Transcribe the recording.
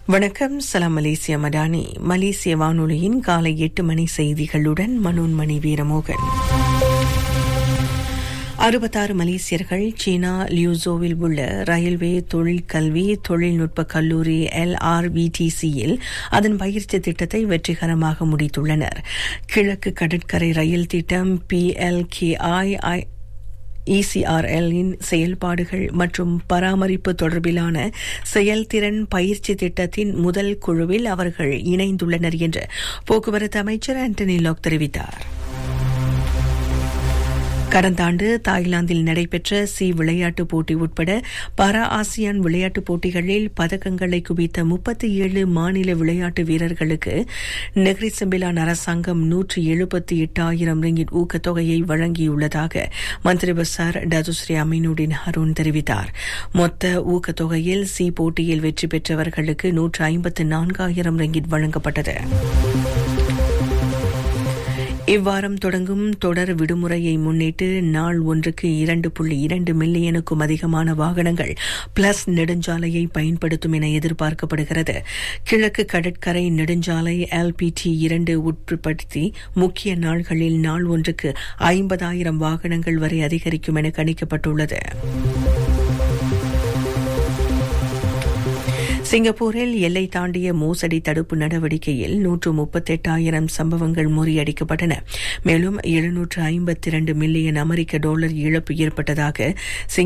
வணக்கம். சலாம் மலேசியா மடானி. மலேசிய வானொலியின் காலை 8 மணி செய்திகளுடன் மனோன்மணி வீரமோகன். 66 மலேசியர்கள் சீனா லியூசோவில் உள்ள ரயில்வே தொழிற்கல்வி தொழில்நுட்ப கல்லூரி LRVTCயில் அதன் பயிற்சி திட்டத்தை வெற்றிகரமாக முடித்துள்ளனர். கிழக்கு கடற்கரை ரயில் திட்டம் PLKI ECRL-இன் செயல்பாடுகள் மற்றும் பராமரிப்பு தொடர்பிலான செயல்திறன் பயிற்சி திட்டத்தின் முதல் குழுவில் அவர்கள் இணைந்துள்ளனர் என்று போக்குவரத்து அமைச்சர் ஆண்டனி லாக் தெரிவித்தார். கடந்த ஆண்டு தாய்லாந்தில் நடைபெற்ற விளையாட்டுப் போட்டி உட்பட பாரா ஆசியான் விளையாட்டுப் போட்டிகளில் பதக்கங்களை குவித்த 37 மாநில விளையாட்டு வீரர்களுக்கு நெகிரி செம்பிலான் அரசாங்கம் 178,000 ரிங்கிட் ஊக்கத்தொகையை வழங்கியுள்ளதாக மந்திரி பசார் டதுஸ்ரீ அமீனுடின் ஹரூன் தெரிவித்தார். மொத்த ஊக்கத்தொகையில் போட்டியில் வெற்றி பெற்றவர்களுக்கு 154,000 ரிங்கிட் வழங்கப்பட்டது. இவ்வாரம் தொடங்கும் தொடர் விடுமுறையை முன்னிட்டு நாள் ஒன்றுக்கு 2.2 மில்லியனுக்கும் அதிகமான வாகனங்கள் பிளஸ் நெடுஞ்சாலையை பயன்படுத்தும் என எதிர்பார்க்கப்படுகிறது. கிழக்கு கடற்கரை நெடுஞ்சாலை LPT2 உட்படுத்தி முக்கிய நாள்களில் நாள் ஒன்றுக்கு 50,000 வாகனங்கள் வரை அதிகரிக்கும் என கணிக்கப்பட்டுள்ளது. சிங்கப்பூரில் எல்லை தாண்டிய மோசடி தடுப்பு நடவடிக்கையில் 138,000 சம்பவங்கள் முறியடிக்கப்பட்டன. மேலும் $752 மில்லியன் அமெரிக்க டாலர் இழப்பு ஏற்பட்டதாக